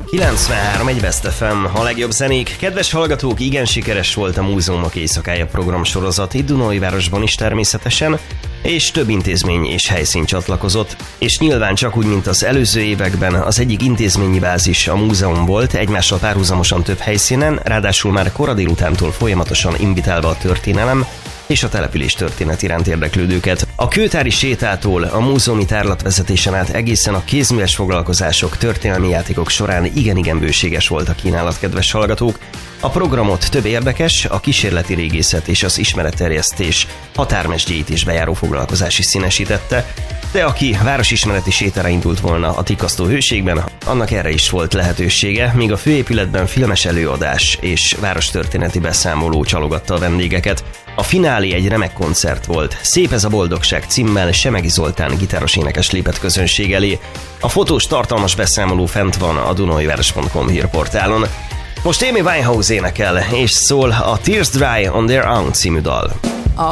93 egy Best FM, a legjobb zenék. Kedves hallgatók, igen sikeres volt a Múzeumok éjszakája programsorozat itt Dunaújvárosban is természetesen, és több intézmény és helyszín csatlakozott, és nyilván csak úgy, mint az előző években az egyik intézményi bázis a múzeum volt, egymással párhuzamosan több helyszínen, ráadásul már kora délutántól folyamatosan invitálva a történelem és a település történet iránt érdeklődőket. A kőtári sétától a múzeumi tárlatvezetésen át egészen a kézműves foglalkozások, történelmi játékok során igen bőséges volt a kínálat, kedves hallgatók. A programot több érdekes, a kísérleti régészet és az ismeretterjesztés határmesdjéit is bejáró foglalkozás is színesítette, de aki városismereti sétára indult volna a Tikasztó hőségben, annak erre is volt lehetősége, míg a főépületben filmes előadás és várostörténeti beszámoló csalogatta a vendégeket. A finálé egy remek koncert volt. Szép ez a boldogság címmel Semegi Zoltán gitáros énekes lépett közönség elé. A fotós tartalmas beszámoló fent van a dunaújváros.com hírportálon. Most Amy Winehouse énekel, és szól a Tears Dry on Their Own című dal.